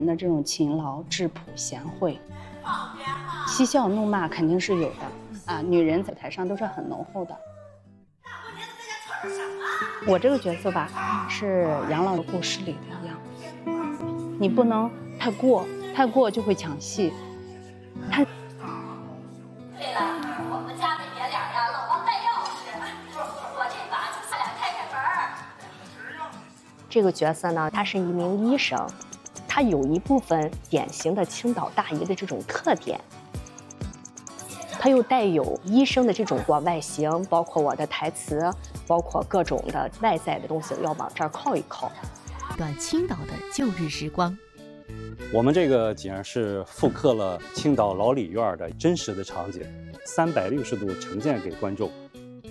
的这种勤劳、质朴、贤惠，嬉笑怒骂肯定是有的啊。女人在台上都是很浓厚的。我这个角色吧，是养老的故事里的一样，你不能太过就会抢戏。对了，我们家那爷俩呀，老忘带钥匙，我这把就他俩开开门。 这个角色呢，他是一名医生。他有一部分典型的青岛大姨的这种特点，他又带有医生的这种外形，包括我的台词，包括各种的外在的东西，要往这儿靠一靠。 段青岛的旧日时光。 我们这个景是复刻了青岛老李院的真实的场景，360度呈现给观众。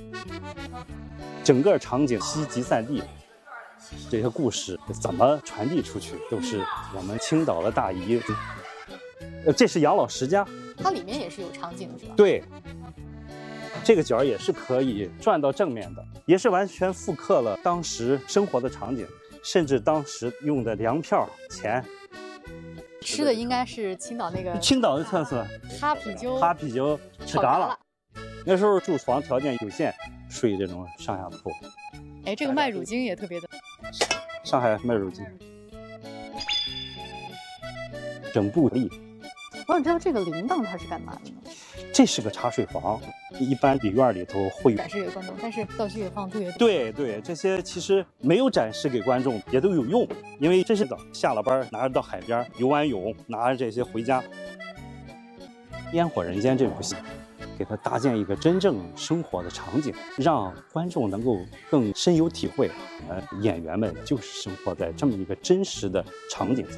整个场景西集散地。这些故事怎么传递出去，都是我们青岛的大姨。这是养老十佳， 它里面也是有场景的，是吧？ 对，这个角也是可以转到正面的，也是完全复刻了当时生活的场景，甚至当时用的粮票、钱。 吃的应该是青岛那个青岛的特色， 哈啤酒吃嘎啦。那时候住房条件有限，睡这种上下铺。 哎，这个卖乳精也特别的。 上海卖乳精，整部力。 我想知道这个铃铛它是干嘛的呢？ 这是个茶水房，一般里院里头会展示给观众，但是道具也放特别多。 对，这些其实没有展示给观众，也都有用，因为这是下了班拿着到海边游完泳，拿着这些回家。烟火人间这部戏，给它搭建一个真正生活的场景，让观众能够更深有体会。演员们就是生活在这么一个真实的场景下。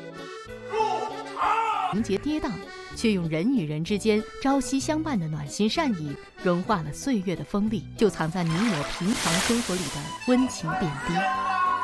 情节跌宕，却用人与人之间朝夕相伴的暖心善意，融化了岁月的锋利，就藏在你我平常生活里的温情点滴。